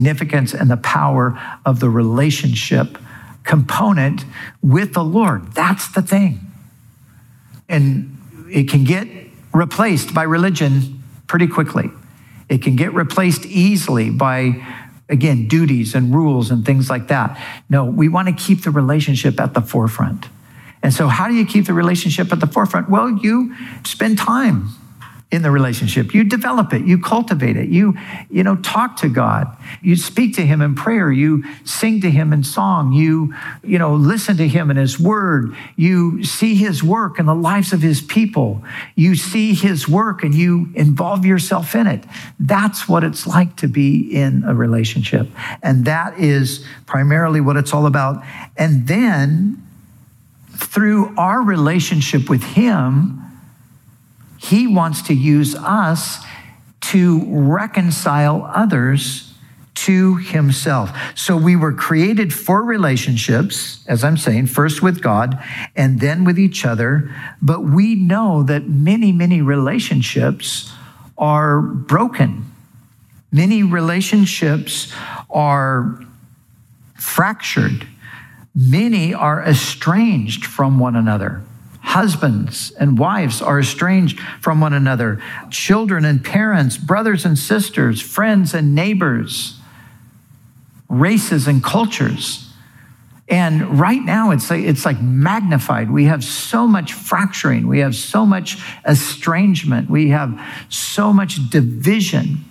significance and the power of the relationship component with the Lord. That's the thing. And it can get replaced by religion pretty quickly. It can get replaced easily by, again, duties and rules and things like that. No, we want to keep the relationship at the forefront. And so how do you keep the relationship at the forefront? Well, you spend time in the relationship. You develop it. You cultivate it. You talk to God. You speak to him in prayer. You sing to him in song. You listen to him in his word. You see his work in the lives of his people. You see his work and you involve yourself in it. That's what it's like to be in a relationship. And that is primarily what it's all about. And then through our relationship with him, he wants to use us to reconcile others to himself. So we were created for relationships, as I'm saying, first with God and then with each other. But we know that many, many relationships are broken. Many relationships are fractured. Many are estranged from one another. Husbands and wives are estranged from one another. Children and parents, brothers and sisters, friends and neighbors, races and cultures. And right now it's like magnified. We have so much fracturing. We have so much estrangement. We have so much division.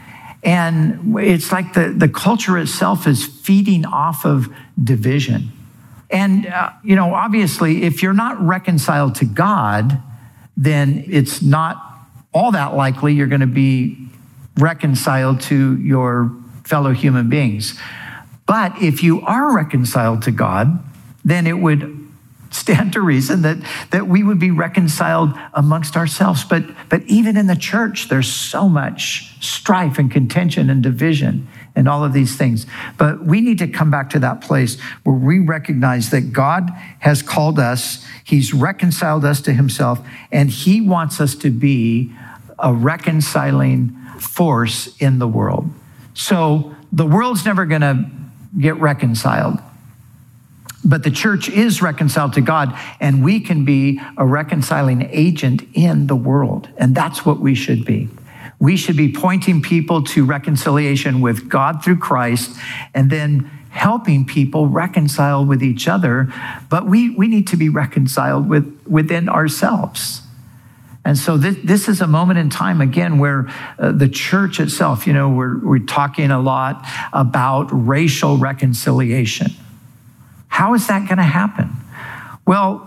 And it's like the culture itself is feeding off of division. And, obviously, if you're not reconciled to God, then it's not all that likely you're going to be reconciled to your fellow human beings. But if you are reconciled to God, then it would stand to reason that we would be reconciled amongst ourselves. But even in the church, there's so much strife and contention and division and all of these things. But we need to come back to that place where we recognize that God has called us, he's reconciled us to himself, and he wants us to be a reconciling force in the world. So the world's never going to get reconciled. But the church is reconciled to God, and we can be a reconciling agent in the world. And that's what we should be. We should be pointing people to reconciliation with God through Christ, and then helping people reconcile with each other. But we need to be reconciled within ourselves. And so this is a moment in time, again, where the church itself, we're talking a lot about racial reconciliation. How is that going to happen? Well,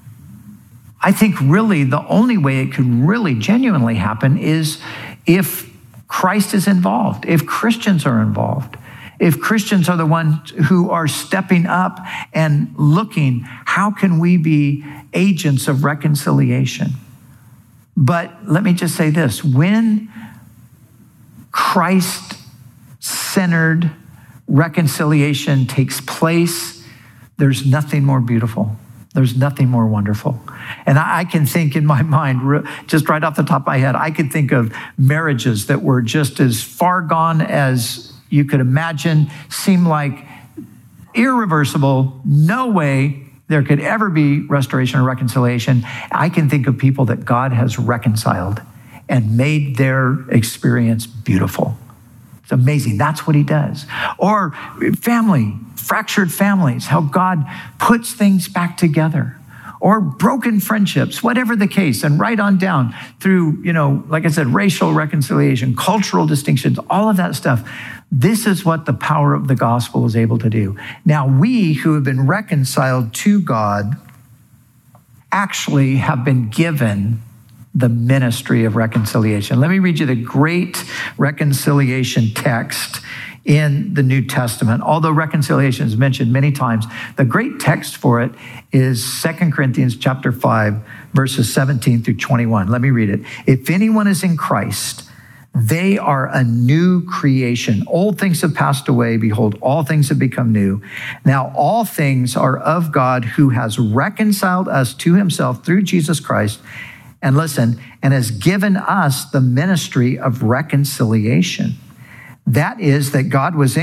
I think really the only way it could really genuinely happen is if Christ is involved, if Christians are involved, if Christians are the ones who are stepping up and looking, how can we be agents of reconciliation? But let me just say this, when Christ-centered reconciliation takes place, there's nothing more beautiful. There's nothing more wonderful. And I can think in my mind, just right off the top of my head, I could think of marriages that were just as far gone as you could imagine, seemed like irreversible, no way there could ever be restoration or reconciliation. I can think of people that God has reconciled and made their experience beautiful. It's amazing. That's what he does. Or family, fractured families, how God puts things back together. Or broken friendships, whatever the case, and right on down through, like I said, racial reconciliation, cultural distinctions, all of that stuff. This is what the power of the gospel is able to do. Now, we who have been reconciled to God actually have been given the ministry of reconciliation. Let me read you the great reconciliation text in the New Testament. Although reconciliation is mentioned many times, the great text for it is 2 Corinthians chapter 5, verses 17 through 21. Let me read it. If anyone is in Christ, they are a new creation. Old things have passed away. Behold, all things have become new. Now all things are of God, who has reconciled us to himself through Jesus Christ. And listen, and has given us the ministry of reconciliation. That is that God was in